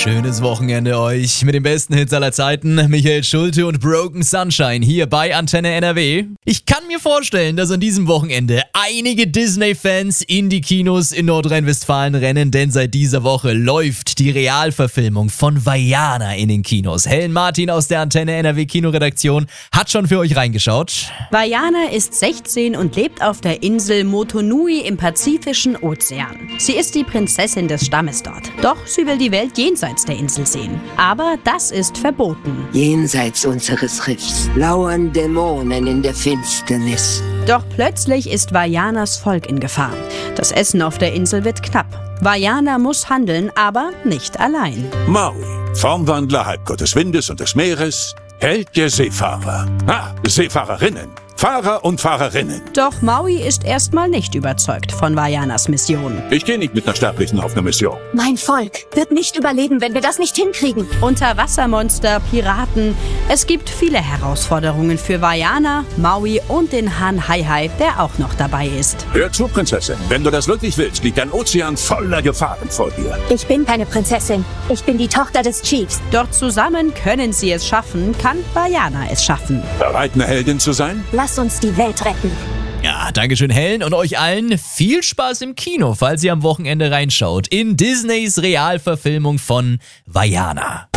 Schönes Wochenende euch mit den besten Hits aller Zeiten. Michael Schulte und Broken Sunshine hier bei Antenne NRW. Ich kann mir vorstellen, dass an diesem Wochenende einige Disney-Fans in die Kinos in Nordrhein-Westfalen rennen, denn seit dieser Woche läuft die Realverfilmung von Vaiana in den Kinos. Helen Martin aus der Antenne NRW Kinoredaktion hat schon für euch reingeschaut. Vaiana ist 16 und lebt auf der Insel Motunui im Pazifischen Ozean. Sie ist die Prinzessin des Stammes dort. Doch sie will die Welt jenseits der Insel sehen. Aber das ist verboten. Jenseits unseres Riffs lauern Dämonen in der Finsternis. Doch plötzlich ist Vaianas Volk in Gefahr. Das Essen auf der Insel wird knapp. Vaiana muss handeln, aber nicht allein. Maui, Formwandler halb Gott des Windes und des Meeres, Held der Seefahrer. Seefahrerinnen. Fahrer und Fahrerinnen. Doch Maui ist erstmal nicht überzeugt von Vaianas Mission. Ich gehe nicht mit einer Sterblichen auf eine Mission. Mein Volk wird nicht überleben, wenn wir das nicht hinkriegen. Unterwassermonster, Piraten. Es gibt viele Herausforderungen für Vaiana, Maui und den Hahn Hai-Hai, der auch noch dabei ist. Hör zu, Prinzessin. Wenn du das wirklich willst, liegt ein Ozean voller Gefahren vor dir. Ich bin keine Prinzessin. Ich bin die Tochter des Chiefs. Doch zusammen können sie es schaffen, kann Vaiana es schaffen. Bereit, eine Heldin zu sein? Lass uns die Welt retten. Ja, dankeschön Helen und euch allen viel Spaß im Kino, falls ihr am Wochenende reinschaut in Disneys Realverfilmung von Vaiana.